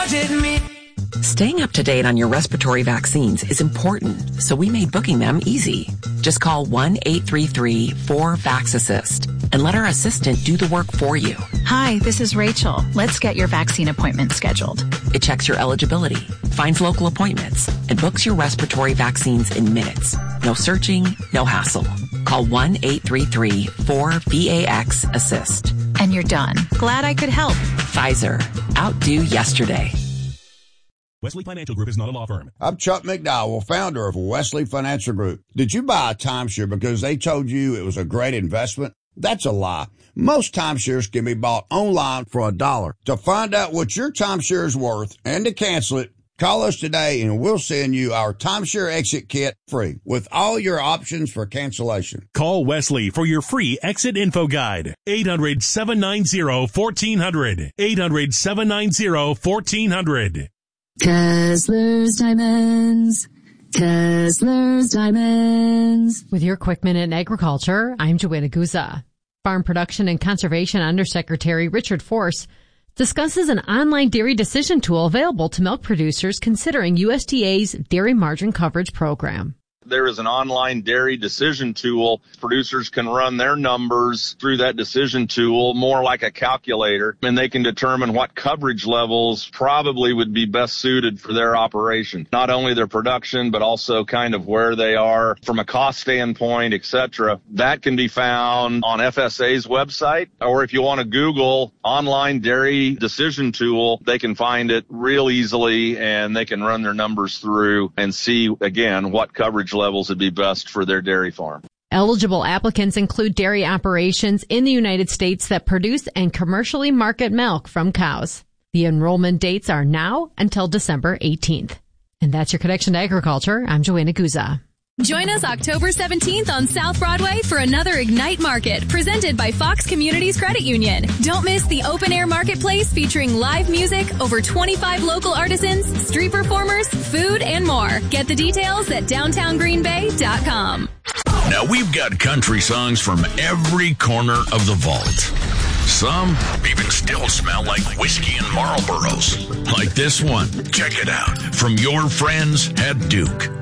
protected me. Staying up to date on your respiratory vaccines is important, so we made booking them easy. Just call 1-833-4-VAX-ASSIST and let our assistant do the work for you. Hi, this is Rachel. Let's get your vaccine appointment scheduled. It checks your eligibility, finds local appointments, and books your respiratory vaccines in minutes. No searching, no hassle. Call 1-833-4-VAX-ASSIST. And you're done. Glad I could help. Pfizer. Outdo yesterday. Wesley Financial Group is not a law firm. I'm Chuck McDowell, founder of Wesley Financial Group. Did you buy a timeshare because they told you it was a great investment? That's a lie. Most timeshares can be bought online for $1. To find out what your timeshare is worth and to cancel it, call us today and we'll send you our timeshare exit kit free with all your options for cancellation. Call Wesley for your free exit info guide. 800-790-1400. 800-790-1400. Kessler's Diamonds. Kessler's Diamonds. With your quick minute in agriculture, I'm Joanna Guza. Farm Production and Conservation Undersecretary Richard Force discusses an online dairy decision tool available to milk producers considering USDA's Dairy Margin Coverage Program. There is an online dairy decision tool. Producers can run their numbers through that decision tool, more like a calculator, and they can determine what coverage levels probably would be best suited for their operation. Not only their production, but also kind of where they are from a cost standpoint, etc. That can be found on FSA's website, or if you want to Google online dairy decision tool, they can find it real easily and they can run their numbers through and see, again, what coverage levels would be best for their dairy farm. Eligible applicants include dairy operations in the United States that produce and commercially market milk from cows. The enrollment dates are now until December 18th. And that's your Connection to Agriculture. I'm Joanna Guza. Join us October 17th on South Broadway for another Ignite Market presented by Fox Communities Credit Union. Don't miss the open-air marketplace featuring live music, over 25 local artisans, street performers, food, and more. Get the details at downtowngreenbay.com. Now we've got country songs from every corner of the vault. Some even still smell like whiskey and Marlboros. Like this one. Check it out. From your friends at Duke.